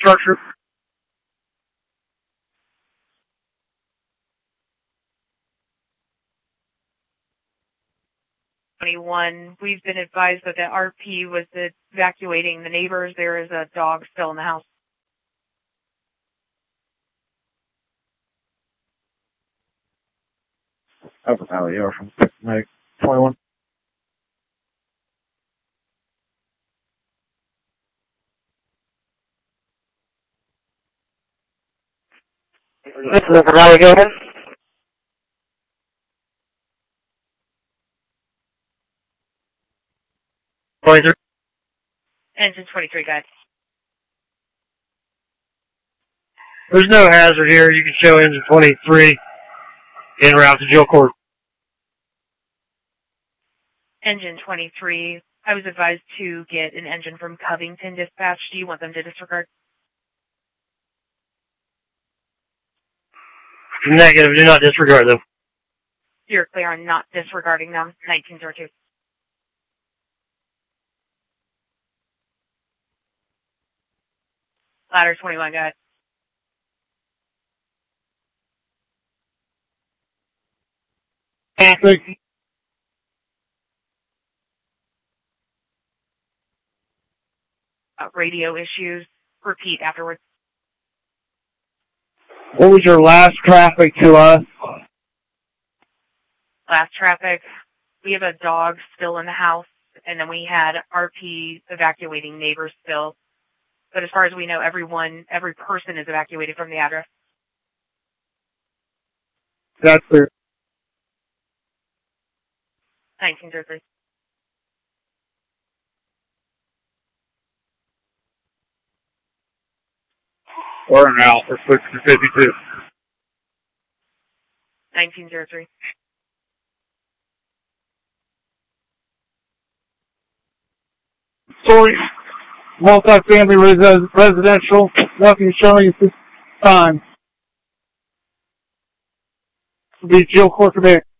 structure. 21. We've been advised that the RP was evacuating the neighbors. There is a dog still in the house. Over Valley, from 21. This is Over Valley, go ahead. Engine 23, guys. There's no hazard here. You can show engine 23 en route to Jill Court. Engine 23, I was advised to get an engine from Covington Dispatch. Do you want them to disregard? Negative. Do not disregard them. You're clear on not disregarding them. 1902. Ladder 21, guys. Traffic. Radio issues. Repeat afterwards. What was your last traffic to us? Last traffic. We have a dog still in the house, and then we had RP evacuating neighbors still. But as far as we know, every person is evacuated from the address. That's clear. 1903. Or an out for 652. 1903. Sorry. Multifamily residential. Nothing showing at this time. This will be Jill Court Command.